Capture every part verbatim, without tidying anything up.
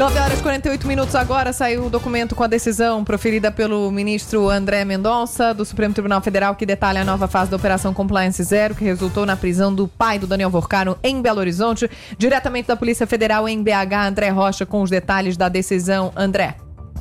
nove horas e quarenta e oito minutos agora, saiu o documento com a decisão proferida pelo ministro André Mendonça, do Supremo Tribunal Federal, que detalha a nova fase da Operação Compliance Zero, que resultou na prisão do pai do Daniel Vorcaro em Belo Horizonte. Diretamente da Polícia Federal em B H, André Rocha, com os detalhes da decisão. André.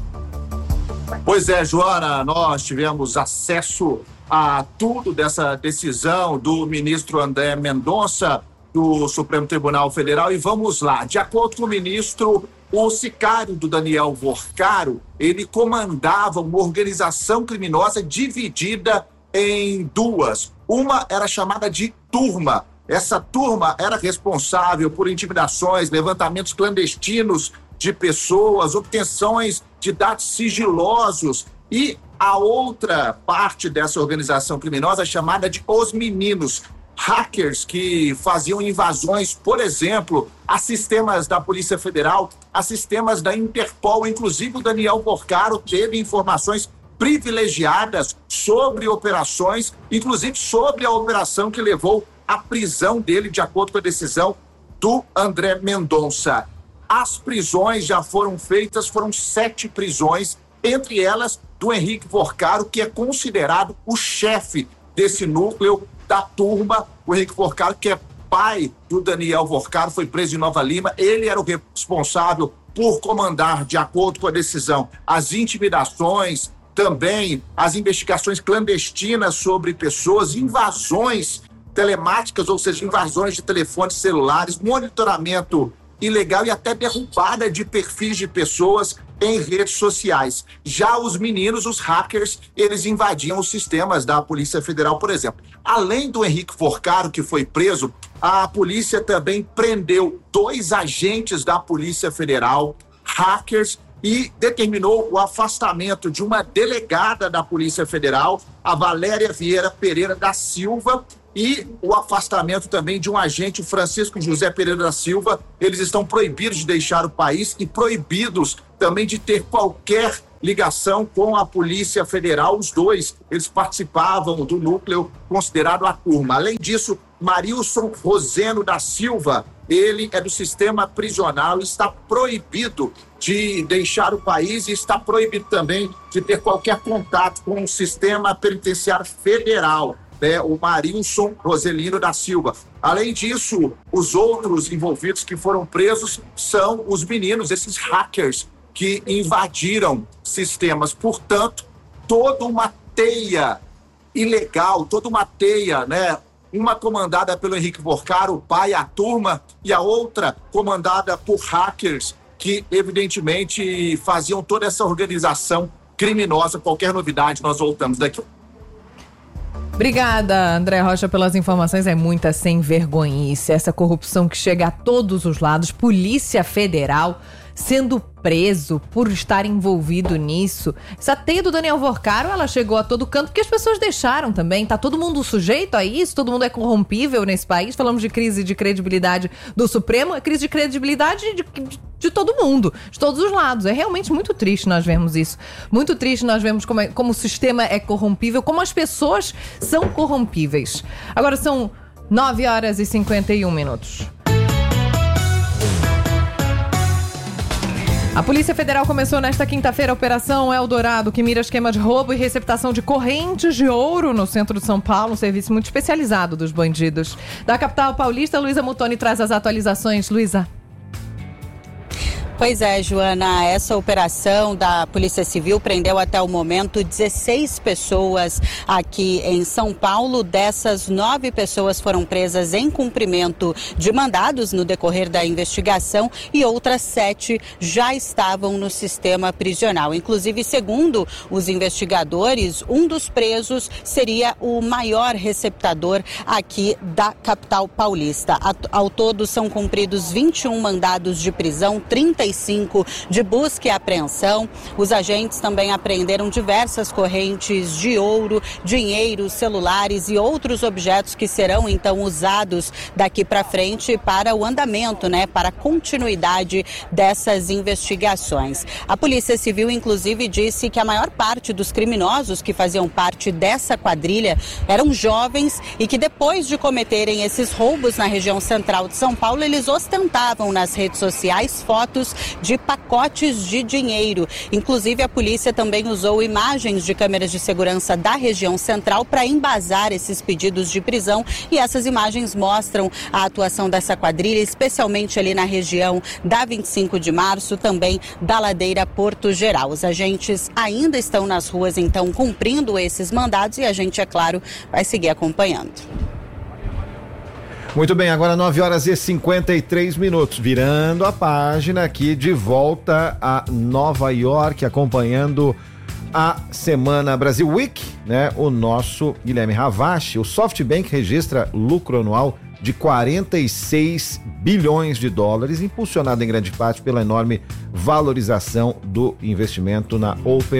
Pois é, Joana, nós tivemos acesso a tudo dessa decisão do ministro André Mendonça, do Supremo Tribunal Federal, e vamos lá. De acordo com o ministro, o sicário do Daniel Vorcaro, ele comandava uma organização criminosa dividida em duas. Uma era chamada de turma. Essa turma era responsável por intimidações, levantamentos clandestinos de pessoas, obtenções de dados sigilosos. E a outra parte dessa organização criminosa, chamada de Os Meninos, hackers que faziam invasões, por exemplo, a sistemas da Polícia Federal, a sistemas da Interpol. Inclusive, o Daniel Vorcaro teve informações privilegiadas sobre operações, inclusive sobre a operação que levou à prisão dele, de acordo com a decisão do André Mendonça. As prisões já foram feitas, foram sete prisões, entre elas do Henrique Vorcaro, que é considerado o chefe desse núcleo da turma. O Henrique Vorcaro, que é pai do Daniel Vorcaro, foi preso em Nova Lima. Ele era o responsável por comandar, de acordo com a decisão, as intimidações, também as investigações clandestinas sobre pessoas, invasões telemáticas, ou seja, invasões de telefones celulares, monitoramento ilegal e até derrubada de perfis de pessoas em redes sociais. Já os meninos, os hackers, eles invadiam os sistemas da Polícia Federal, por exemplo. Além do Henrique Vorcaro, que foi preso, a polícia também prendeu dois agentes da Polícia Federal, hackers, e determinou o afastamento de uma delegada da Polícia Federal, a Valéria Vieira Pereira da Silva, e o afastamento também de um agente, Francisco José Pereira da Silva. Eles estão proibidos de deixar o país e proibidos também de ter qualquer ligação com a Polícia Federal. Os dois, eles participavam do núcleo considerado a turma. Além disso, Marilson Roseno da Silva, ele é do sistema prisional e está proibido de deixar o país e está proibido também de ter qualquer contato com o sistema penitenciário federal. É, o Marilson Roselino da Silva. Além disso, os outros envolvidos que foram presos são os meninos, esses hackers que invadiram sistemas. Portanto, toda uma teia ilegal, toda uma teia, né? Uma comandada pelo Henrique Vorcaro, o pai, a turma, e a outra comandada por hackers que, evidentemente, faziam toda essa organização criminosa. Qualquer novidade, nós voltamos daqui. Obrigada, André Rocha, pelas informações. É muita sem vergonhice, essa corrupção que chega a todos os lados. Polícia Federal sendo preso por estar envolvido nisso. Essa teia do Daniel Vorcaro, ela chegou a todo canto, porque as pessoas deixaram também. Tá todo mundo sujeito a isso? Todo mundo é corrompível nesse país? Falamos de crise de credibilidade do Supremo, é crise de credibilidade de, de, de todo mundo, de todos os lados. É realmente muito triste nós vermos isso. Muito triste nós vemos como, é, como o sistema é corrompível, como as pessoas são corrompíveis. Agora são nove horas e cinquenta e um minutos. A Polícia Federal começou nesta quinta-feira a Operação Eldorado, que mira esquema de roubo e receptação de correntes de ouro no centro de São Paulo, um serviço muito especializado dos bandidos. Da capital paulista, Luísa Mutoni traz as atualizações. Luísa. Pois é, Joana, essa operação da Polícia Civil prendeu até o momento dezesseis pessoas aqui em São Paulo. Dessas, nove pessoas foram presas em cumprimento de mandados no decorrer da investigação e outras sete já estavam no sistema prisional. Inclusive, segundo os investigadores, um dos presos seria o maior receptador aqui da capital paulista. Ao todo, são cumpridos vinte e um mandados de prisão, trinta e cinco de busca e apreensão. Os agentes também apreenderam diversas correntes de ouro, dinheiro, celulares e outros objetos que serão então usados daqui para frente para o andamento, né, para a continuidade dessas investigações. A Polícia Civil, inclusive, disse que a maior parte dos criminosos que faziam parte dessa quadrilha eram jovens e que depois de cometerem esses roubos na região central de São Paulo, eles ostentavam nas redes sociais fotos de pacotes de dinheiro. Inclusive, a polícia também usou imagens de câmeras de segurança da região central para embasar esses pedidos de prisão, e essas imagens mostram a atuação dessa quadrilha, especialmente ali na região da vinte e cinco de março, também da Ladeira Porto Geral. Os agentes ainda estão nas ruas, então, cumprindo esses mandados, e a gente, é claro, vai seguir acompanhando. Muito bem, agora nove horas e cinquenta e três minutos, virando a página aqui de volta a Nova York, acompanhando a Semana Brasil Week, né? O nosso Guilherme Ravache. O SoftBank registra lucro anual de quarenta e seis bilhões de dólares, impulsionado em grande parte pela enorme valorização do investimento na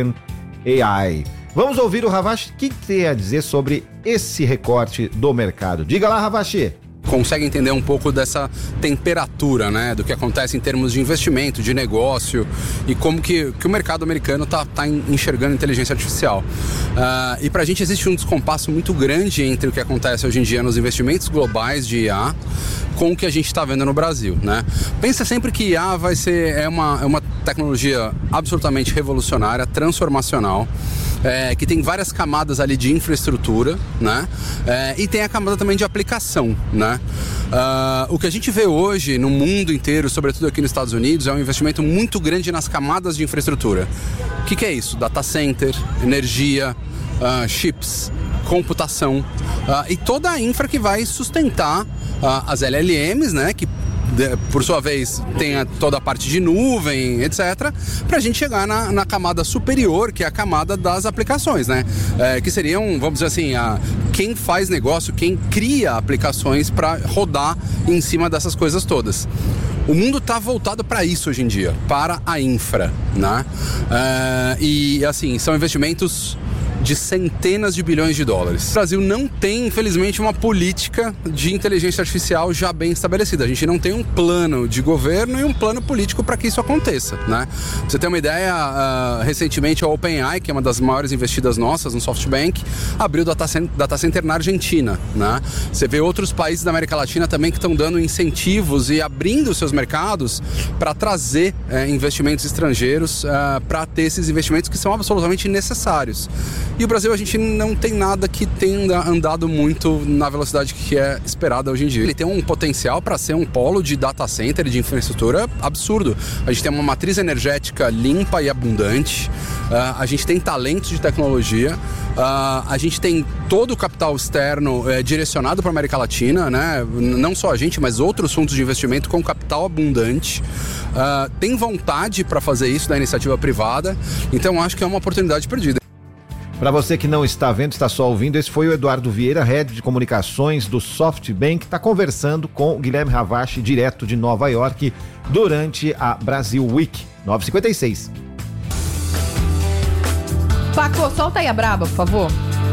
OpenAI. Vamos ouvir o Ravache, o que tem a dizer sobre esse recorte do mercado. Diga lá, Ravache. Consegue entender um pouco dessa temperatura, né, do que acontece em termos de investimento, de negócio e como que, que o mercado americano está tá enxergando inteligência artificial. Uh, e para a gente existe um descompasso muito grande entre o que acontece hoje em dia nos investimentos globais de I A com o que a gente está vendo no Brasil, né? Pensa sempre que I A vai ser é uma, é uma tecnologia absolutamente revolucionária, transformacional, é, que tem várias camadas ali de infraestrutura, né? É, e tem a camada também de aplicação, né? Uh, o que a gente vê hoje no mundo inteiro, sobretudo aqui nos Estados Unidos, é um investimento muito grande nas camadas de infraestrutura. O que, que é isso? Data center, energia, uh, chips, computação uh, e toda a infra que vai sustentar uh, as L L Ms, né? Que por sua vez tem a, toda a parte de nuvem, etcétera, para a gente chegar na, na camada superior, que é a camada das aplicações, né? É, que seriam, vamos dizer assim, a, quem faz negócio, quem cria aplicações para rodar em cima dessas coisas todas. O mundo está voltado para isso hoje em dia, para a infra, né? É, e assim, são investimentos de centenas de bilhões de dólares. O Brasil não tem, infelizmente, uma política de inteligência artificial já bem estabelecida. A gente não tem um plano de governo e um plano político para que isso aconteça, né? Pra você ter uma ideia, uh, recentemente a OpenAI, que é uma das maiores investidas nossas no SoftBank, abriu data center, data center na Argentina, né? Você vê outros países da América Latina também que estão dando incentivos e abrindo seus mercados para trazer uh, investimentos estrangeiros uh, para ter esses investimentos que são absolutamente necessários. E o Brasil, a gente não tem nada que tenha andado muito na velocidade que é esperada hoje em dia. Ele tem um potencial para ser um polo de data center e de infraestrutura absurdo. A gente tem uma matriz energética limpa e abundante, uh, a gente tem talentos de tecnologia, uh, a gente tem todo o capital externo uh, direcionado para a América Latina, né? Não só a gente, mas outros fundos de investimento com capital abundante. Uh, tem vontade para fazer isso da iniciativa privada, então acho que é uma oportunidade perdida. Para você que não está vendo, está só ouvindo, esse foi o Eduardo Vieira, Head de Comunicações do SoftBank, que está conversando com o Guilherme Ravache, direto de Nova York, durante a Brasil Week. nove e cinquenta e seis. Paco, solta aí a braba, por favor.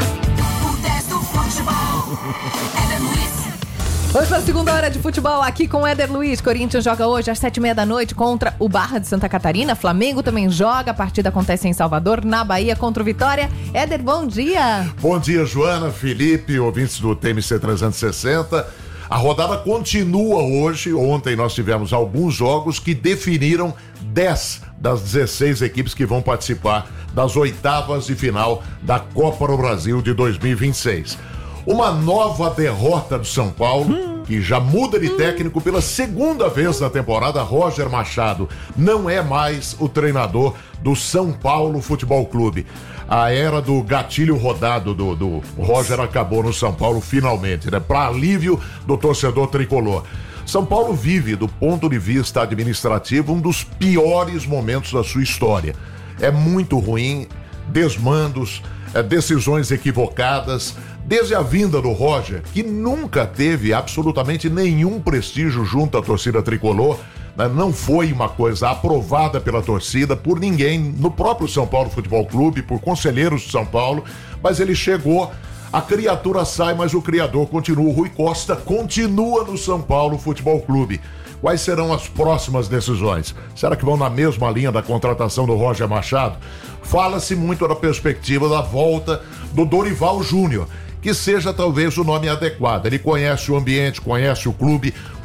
Vamos para a segunda hora de futebol aqui com o Éder Luiz. Corinthians joga hoje às sete e meia da noite contra o Barra de Santa Catarina. Flamengo também joga. A partida acontece em Salvador, na Bahia, contra o Vitória. Éder, bom dia. Bom dia, Joana, Felipe, ouvintes do T M C trezentos e sessenta. A rodada continua hoje. Ontem nós tivemos alguns jogos que definiram dez das dezesseis equipes que vão participar das oitavas de final da Copa do Brasil de dois mil e vinte e seis. Uma nova derrota do São Paulo, hum. que já muda de técnico pela segunda vez na temporada. Roger Machado não é mais o treinador do São Paulo Futebol Clube. A era do gatilho rodado do, do Roger acabou no São Paulo finalmente, né? Para alívio do torcedor tricolor. São Paulo vive, do ponto de vista administrativo, um dos piores momentos da sua história. É muito ruim, desmandos, é, decisões equivocadas. Desde a vinda do Roger, que nunca teve absolutamente nenhum prestígio junto à torcida tricolor, né? Não foi uma coisa aprovada pela torcida, por ninguém, no próprio São Paulo Futebol Clube, por conselheiros de São Paulo, mas ele chegou, a criatura sai, mas o criador continua. O Rui Costa continua no São Paulo Futebol Clube. Quais serão as próximas decisões? Será que vão na mesma linha da contratação do Roger Machado? Fala-se muito da perspectiva da volta do Dorival Júnior, que seja talvez o nome adequado. Ele conhece o ambiente, conhece o clube,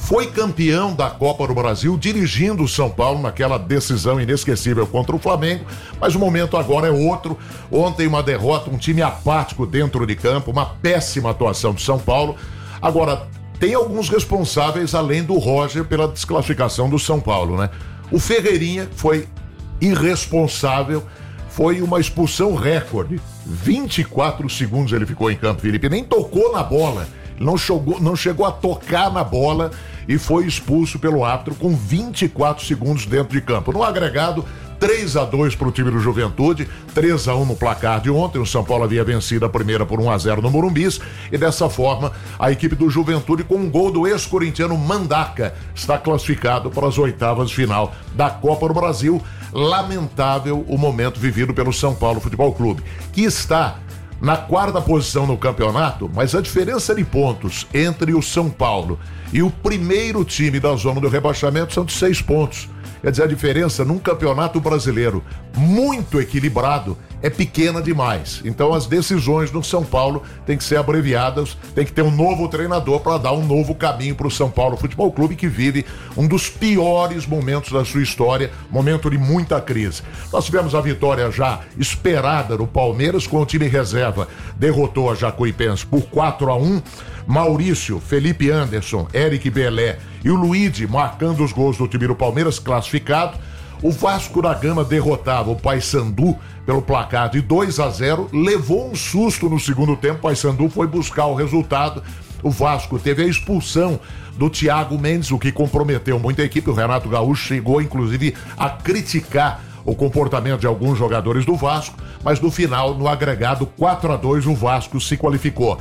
foi campeão da Copa do Brasil, dirigindo o São Paulo naquela decisão inesquecível contra o Flamengo, mas o momento agora é outro. Ontem uma derrota, um time apático dentro de campo, uma péssima atuação do São Paulo. Agora, tem alguns responsáveis além do Roger pela desclassificação do São Paulo, né? O Ferreirinha foi irresponsável, foi uma expulsão recorde. vinte e quatro segundos ele ficou em campo, Felipe, nem tocou na bola, não chegou, não chegou a tocar na bola e foi expulso pelo árbitro com vinte e quatro segundos dentro de campo. No agregado, três a dois para o time do Juventude, três a um no placar de ontem. O São Paulo havia vencido a primeira por um a zero no Morumbis e dessa forma a equipe do Juventude, com um gol do ex-corintiano Mandaca, está classificado para as oitavas de final da Copa do Brasil. Lamentável o momento vivido pelo São Paulo Futebol Clube, que está na quarta posição no campeonato, mas a diferença de pontos entre o São Paulo e o primeiro time da zona do rebaixamento são de seis pontos. Quer dizer, a diferença num campeonato brasileiro muito equilibrado é pequena demais. Então as decisões no São Paulo têm que ser abreviadas, tem que ter um novo treinador para dar um novo caminho para o São Paulo Futebol Clube, que vive um dos piores momentos da sua história, momento de muita crise. Nós tivemos a vitória já esperada no Palmeiras, com o time reserva, derrotou a Jacuipense por quatro a um. Maurício, Felipe Anderson, Eric Belé e o Luigi marcando os gols do time do Palmeiras, classificado. O Vasco da Gama derrotava o Paysandu pelo placar de dois a zero, levou um susto no segundo tempo, o Paysandu foi buscar o resultado. O Vasco teve a expulsão do Thiago Mendes, o que comprometeu muito a equipe. O Renato Gaúcho chegou inclusive a criticar o comportamento de alguns jogadores do Vasco, mas no final, no agregado quatro a dois, o Vasco se qualificou.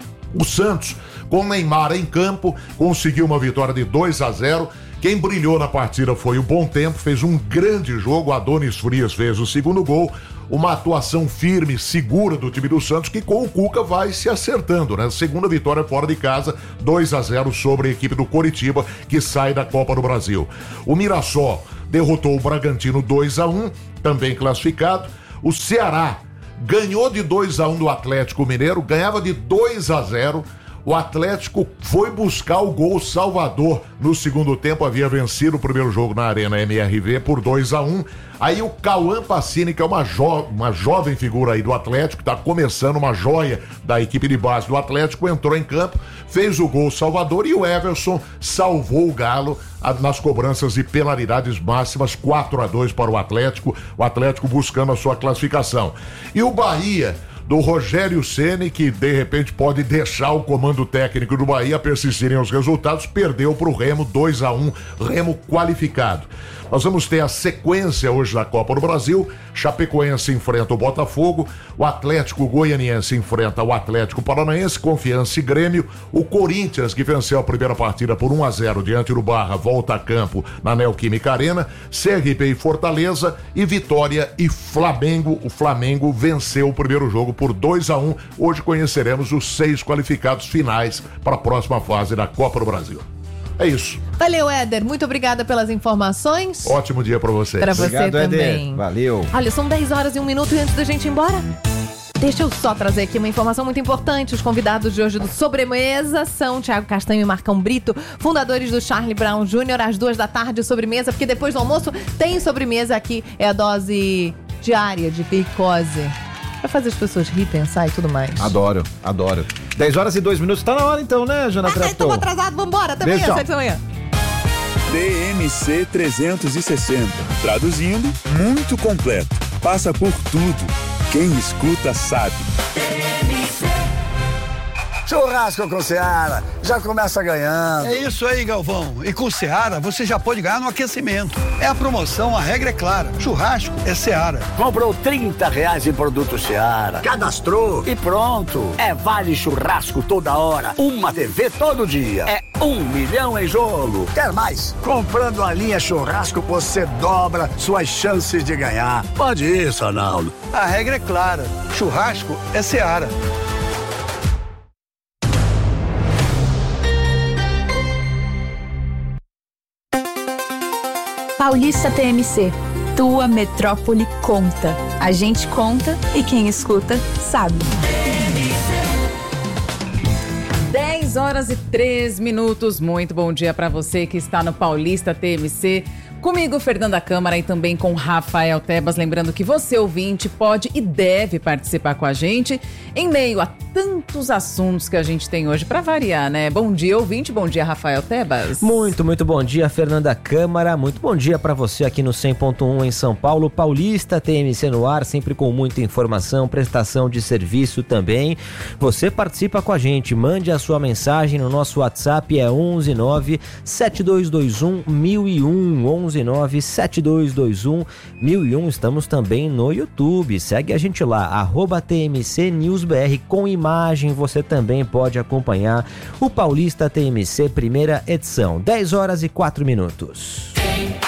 O Santos, com Neymar em campo, conseguiu uma vitória de dois a zero. Quem brilhou na partida foi o Bom Tempo, fez um grande jogo. Adonis Frias fez o segundo gol. Uma atuação firme, segura do time do Santos, que com o Cuca vai se acertando, né? Segunda vitória fora de casa, dois a zero sobre a equipe do Coritiba, que sai da Copa do Brasil. O Mirassol derrotou o Bragantino dois a um, também classificado. O Ceará ganhou de dois a um do Atlético Mineiro, ganhava de dois a zero. O Atlético foi buscar o gol salvador no segundo tempo, havia vencido o primeiro jogo na Arena M R V por dois a um. Aí o Cauã Pacini, que é uma, jo- uma jovem figura aí do Atlético, está começando, uma joia da equipe de base do Atlético, entrou em campo, fez o gol salvador e o Everson salvou o Galo nas cobranças de penalidades máximas, quatro a dois para o Atlético, o Atlético buscando a sua classificação. E o Bahia, do Rogério Ceni, que de repente pode deixar o comando técnico do Bahia persistirem os resultados, perdeu para o Remo dois a um, Remo qualificado. Nós vamos ter a sequência hoje da Copa do Brasil. Chapecoense enfrenta o Botafogo, o Atlético Goianiense enfrenta o Atlético Paranaense, Confiança e Grêmio, o Corinthians, que venceu a primeira partida por um a zero diante do Barra, volta a campo na Neoquímica Arena, C R B e Fortaleza, e Vitória e Flamengo. O Flamengo venceu o primeiro jogo por dois a um. Hoje conheceremos os seis qualificados finais para a próxima fase da Copa do Brasil. É isso. Valeu, Éder. Muito obrigada pelas informações. Ótimo dia pra vocês. Pra você Obrigado, também. Éder. Valeu. Olha, são dez horas e um minuto e antes da gente ir embora, deixa eu só trazer aqui uma informação muito importante. Os convidados de hoje do Sobremesa são Thiago Castanho e Marcão Brito, fundadores do Charlie Brown Júnior, às duas da tarde, sobremesa, porque depois do almoço tem sobremesa aqui. É a dose diária de glicose. Pra fazer as pessoas rir, pensar e tudo mais. Adoro, adoro. dez horas e dois minutos, tá na hora então, né, Jana Ah, Trapton? estamos atrasados, vambora, até amanhã, Beijo, sete da manhã. D M C trezentos e sessenta. Traduzindo, muito completo. Passa por tudo. Quem escuta sabe. Churrasco com Seara, já começa ganhando. É isso aí, Galvão. E com Seara, você já pode ganhar no aquecimento. É a promoção, a regra é clara. Churrasco é Seara. Comprou trinta reais em produto Seara, cadastrou e pronto. É vale churrasco toda hora, uma T V todo dia. É um milhão em jogo. Quer mais? Comprando a linha churrasco, você dobra suas chances de ganhar. Pode isso, Arnaldo. A regra é clara. Churrasco é Seara. Paulista T M C, tua metrópole conta. A gente conta e quem escuta sabe. dez dez horas e três minutos. Muito bom dia para você que está no Paulista T M C. Comigo, Fernanda Câmara, e também com Rafael Tebas. Lembrando que você, ouvinte, pode e deve participar com a gente em meio a tantos assuntos que a gente tem hoje, para variar, né? Bom dia, ouvinte. Bom dia, Rafael Tebas. Muito, muito bom dia, Fernanda Câmara. Muito bom dia para você aqui no cem ponto um em São Paulo. Paulista T M C no ar, sempre com muita informação, prestação de serviço também. Você participa com a gente. Mande a sua mensagem no nosso WhatsApp, é onze nove sete dois dois um mil e um, onze nove sete dois dois um mil e um. Estamos também no YouTube. Segue a gente lá, arroba T M C News B R com imagem. Você também pode acompanhar o Paulista T M C primeira edição. dez horas e quatro minutos.